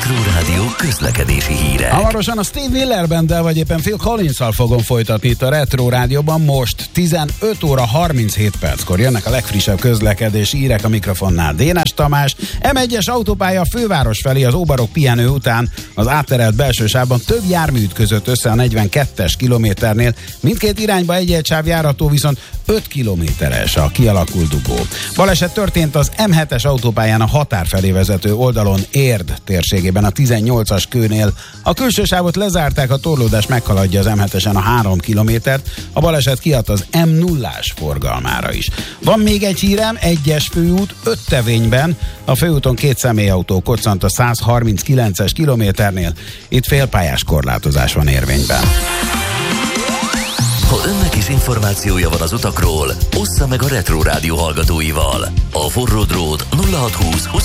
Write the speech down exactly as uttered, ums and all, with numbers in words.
Retro Rádió közlekedési hírek. Hamarosan a Steve Miller Banddel vagy éppen Phil Collins-szal fogom folytatni itt a Retro Rádióban. Most tizenöt óra harminchét perckor jönnek a legfrissebb közlekedési hírek, a mikrofonnál Dénes Tamás. em egyes autópálya a főváros felé az Óbarok pihenő után az átterelt belső sávban több jármű ütközött össze a negyvenkettes kilométernél. Mindkét irányba egy-egy sáv járható, viszont öt kilométeres a kialakult dugó. Baleset történt az em hetes autópályán a határ felé vezető oldalon Érd térségében a tizennyolcas kőnél. A külső sávot lezárták, a torlódás meghaladja az em hetesen a három kilométert. A baleset kiadt az em nullás forgalmára is. Van még egy hírem, egyes főút öt tevényben. A főúton két személyautó koccant a százharminckilences kilométernél. Itt félpályás korlátozás van érvényben. Ha önnek is információja van az utakról, ossza meg a Retro Rádió hallgatóival. A forró drót nulla hatszázhúsz